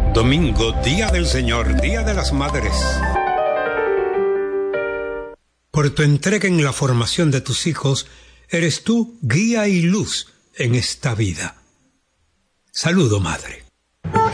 Domingo, Día del Señor, Día de las Madres. Por tu entrega en la formación de tus hijos, eres tú guía y luz en esta vida. Saludo, madre.